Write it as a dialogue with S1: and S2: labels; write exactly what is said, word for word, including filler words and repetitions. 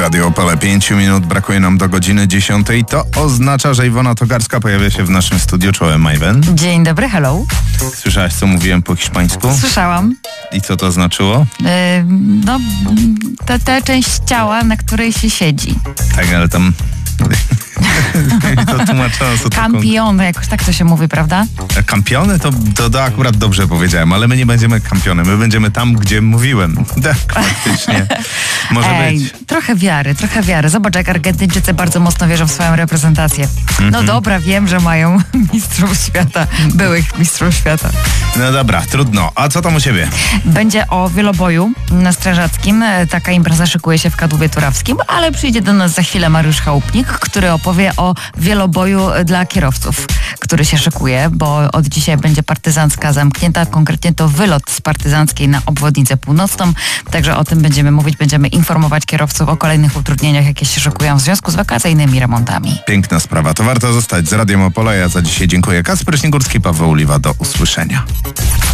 S1: Radio Opole. Pięciu minut brakuje nam do godziny dziesiątej. To oznacza, że Iwona Tokarska pojawia się w naszym studiu. Czołem, Majwen.
S2: Dzień dobry, hello.
S1: Słyszałaś, co mówiłem po hiszpańsku?
S2: Słyszałam.
S1: I co to znaczyło?
S2: Yy, no, ta, ta część ciała, na której się siedzi.
S1: Tak, ale tam... to tłumaczono, co to...
S2: Kampiony, jakoś tak to się mówi, prawda?
S1: Kampiony? To, to, to akurat dobrze powiedziałem, ale my nie będziemy kampiony. My będziemy tam, gdzie mówiłem. Tak, faktycznie. Może
S2: Ej,
S1: być.
S2: trochę wiary, trochę wiary. Zobacz, jak Argentyńczycy bardzo mocno wierzą w swoją reprezentację. No
S1: Mhm.
S2: dobra, wiem, że mają mistrzów świata, byłych mistrzów świata.
S1: No dobra, trudno. A co tam u ciebie?
S2: Będzie o wieloboju na Strażackim. Taka impreza szykuje się w Kadłubie Turawskim, ale przyjdzie do nas za chwilę Mariusz Chałupnik, który opowie o wieloboju dla kierowców, który się szykuje, bo od dzisiaj będzie partyzancka zamknięta, konkretnie to wylot z partyzanckiej na obwodnicę północną. Także o tym będziemy mówić, będziemy informować kierowców o kolejnych utrudnieniach, jakie się szykują w związku z wakacyjnymi remontami.
S1: Piękna sprawa. To warto zostać z Radiem Opole. Ja za dzisiaj dziękuję. Kacper Śniegórski, Paweł Oliwa. Do usłyszenia.